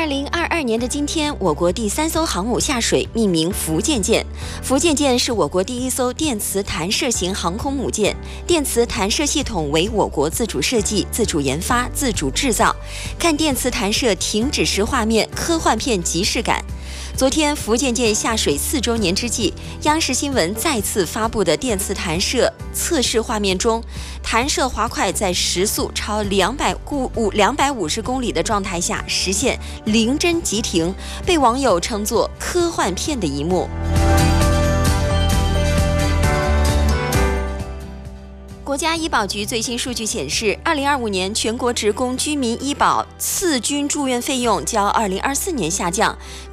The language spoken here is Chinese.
2022年的今天，我国第3艘航母下水，命名福建舰。福建舰是我国第1艘电磁弹射型航空母舰，电磁弹射系统为我国自主设计、自主研发、自主制造。看电磁弹射停止时画面，科幻片即视感。昨天，福建舰下水4周年之际，央视新闻再次发布的电磁弹射测试画面中，弹射滑块在时速超250公里的状态下实现零帧急停，被网友称作科幻片的一幕。国家医保局最新数据显示，2025年全国职工居民医保次均住院费用较2024年下降，